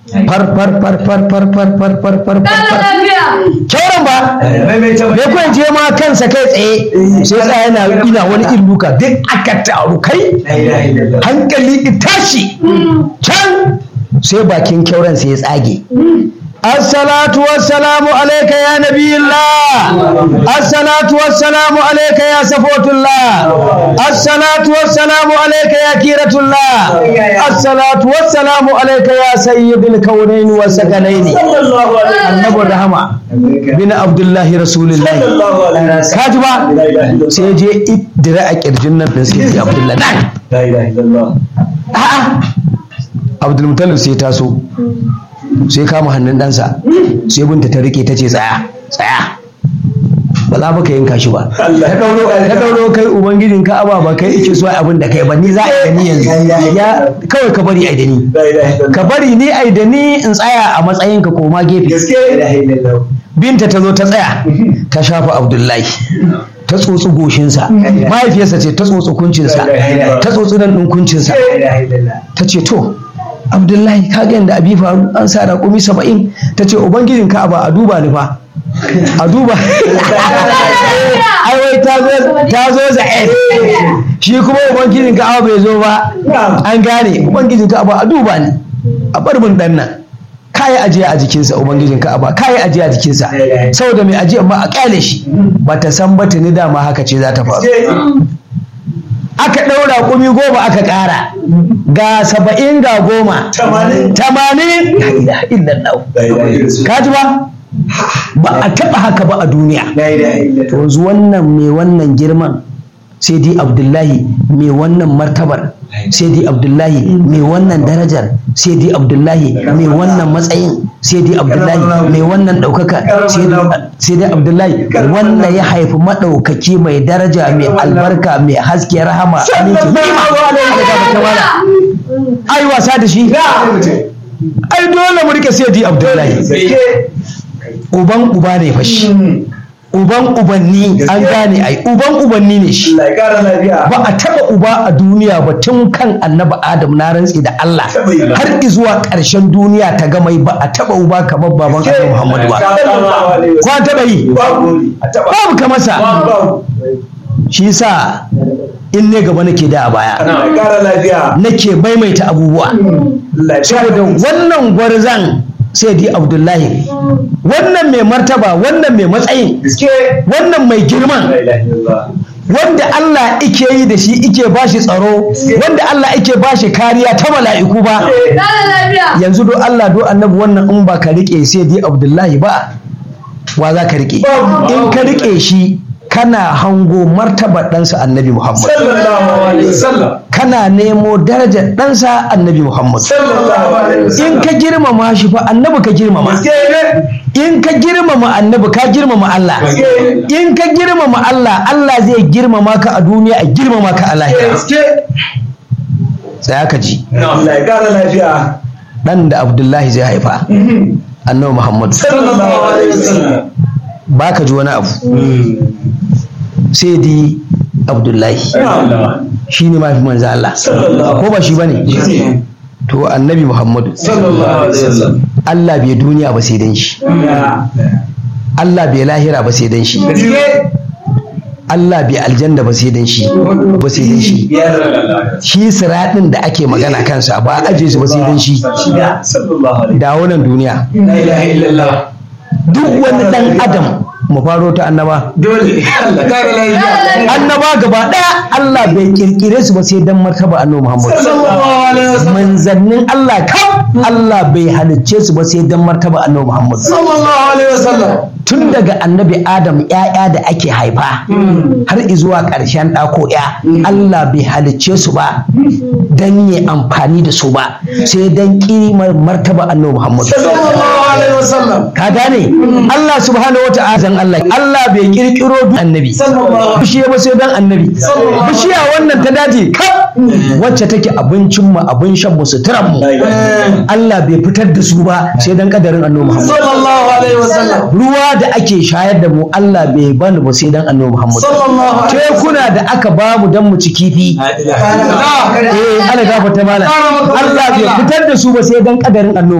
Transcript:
far kyauran ba bai kuwa je ma kansa kai tsaye sai tsaya yana ina wani irin duka duk aka taru kai hankali tashi can sai bakin kyauran sai ya tsage assalatu wassalamu alayka ya nabiyillah assalatu wassalamu alayka ya safotullah assalatu wassalamu alayka ya kiratullah assalatu wassalamu alayka ya sayyidul kaunaini wa sakalaini annabi rahama bin abdullahi rasulullahi kaji ba sai je idira a kirjin nan din sai abdullahi la ilaha illallah abdul mutallib sai taso sai kama hannun ɗansa sai binta ta rike ta ce tsaya ba za ba ka yanka shi ba ta ɗauro kai ubangijin ka aba ba kai ike so abin da kai ba ni za a yi da ni yanzu ya kawai ka bari a da ni ka bari ni a da ni in tsaya a matsayin ka koma gefe binta ta zo ta tsaya ta shafa abdullahi ta tsotsi goshinsa mahaifiyarsa ce ta tsotsi kuncinsa ta tsotsi nan ɗin kuncinsa ta ce to abdullahi ka ga yadda abi faru an sa raƙumi 70 ta ce ubangijin ka'aba a duba ni fa a duba aiwai ta zo za'ed shi kuma ubangijin ka'aba bai zo ba an gane ubangijin ka'aba a duba ni a bar mun dan nan kayi ajiya a jikinsa ubangijin ka'aba kayi ajiya a jikinsa saboda mai ajiya ma a kyale shi ba ta san ba tuni dama haka ce za ta faru aka ɗaura kumi 10 aka ƙara ga 70 ga 10 80 kaji ba a taɓa haka ba a duniya to yanzu wannan mai wannan girman sai dai abdullahi mai wannan martabar sai dai abdullahi mai wannan darajar sai dai abdullahi mai wannan matsayin sai dai abdullahi mai wannan ɗaukaka sai dai abdullahi wannan ya haifi maɗaukaki mai daraja mai albarka mai haske rahama ai wasa da shi ai dole mu rike sai dai abdullahi uban uba ne fashi uban ubanni an gane ai uban ubanni ne shi ba a taba uba a duniya ba tun kan annabi adam na rantsi da Allah har zuwa ƙarshen duniya ta gamai ba a taba uba kamar baban annabi Muhammad ba ko an taba yi babu kamasa shi yasa in ne gaba nake da a baya nake maimaita abubuwa saboda wannan gwarzan sai di abdullahi wannan mai martaba wannan mai matsayin wannan mai girman wanda Allah ike yi da shi ike bashi tsaro wanda Allah ike bashi kariya ta mala'iku ba yanzu do Allah do annabi wannan in ba ka rike sai di abdullahi ba wa za ka rike in ka rike shi kana hango martabar ɗansa annabi Muhammad kana nemo darajar ɗansa annabi Muhammad in ka girmama shi fa annabi ka girmama in ka girmama annabi ka girmama Allah in ka girmama Allah Allah zai girmama ka a duniya a girmama ka a lahira sai ka ji ɗan da Abdullahi zai haifa annabi Muhammad ba ka ji wani abu sai di abdullahi shi ne mafi manzo Allah ko ba shi ba ne to annabi Muhammadu Allah bai duniya ba sai dan shi Allah bai lahira ba sai dan shi Allah bai aljanna ba sai dan shi shi siraɗin da ake magana kansa ba aje su ba sai dan shi da wannan duniya duk wani dan adam mu faro ta annaba dole annaba gaba daya Allah bai kirkire su ba sai dan martaba annabi Muhammad manzannin Allah kam Allah bai halicce su ba sai dan martaba annabi Muhammad sallallahu alaihi wasallam tun daga annabi Adam ƴaƴa da ake haifa har zuwa ƙarshen ɗako Allah bai halicce su ba dan yi amfani da su ba sai dan kimar martaba annabi Muhammad sallallahu alaihi wasallam ka gane Allah subhanahu wata'ala Allah bai kirkiro annabi bishiya ba sai dan annabi bishiya wannan ta dace kaf wacce take abincin mu abin shan mu suturan mu Allah bai fitar da su ba sai dan kadarin annabi Muhammad sallallahu alaihi wasallam ruwa da ake shayar da mu Allah bai bani ba sai dan annabi Muhammad tekuna da aka ba mu dan mu ci kifi ana gafarta malam Allah bai fitar da su ba sai dan kadarin annabi